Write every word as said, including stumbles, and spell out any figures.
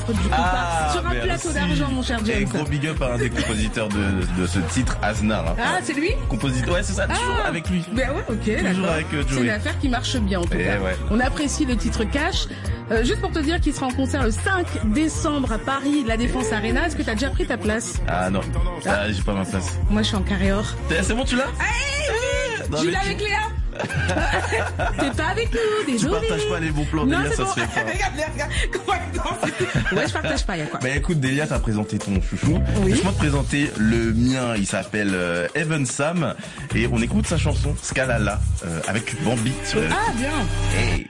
titre du comparse Ah, sur un merci. plateau d'argent, mon cher Et James. gros big up à un des compositeurs de, de ce titre, Aznar. Hein. Ah, c'est lui? Compositeur, ouais, c'est ça, toujours Ah. avec lui. Ben ouais, ok, Toujours d'accord. avec, euh, C'est Joey. une affaire qui marche bien, en tout Eh cas. ouais. On apprécie le titre Cash. Euh, juste pour te dire qu'il sera en concert le cinq décembre à Paris, La Défense Arena. Est-ce que t'as déjà pris ta place? Ah non, ah, j'ai pas ma place. Moi, je suis en carré or. T'es- C'est bon, tu l'as? Non, Je suis mais là tu- avec Léa. T'es pas avec nous, Tu désolé. partages pas les bons plans, Non, Delia, c'est ça bon. se fait pas. Regarde, regarde, comment elle danse. Ouais, je partage pas, y'a quoi. Bah écoute, Delia, t'as présenté ton chouchou. Oui. Laisse-moi te présenter le mien. Il s'appelle euh, Evan Sam et on écoute sa chanson Scalala euh, avec Bambi sur. Ah, bien. Hey.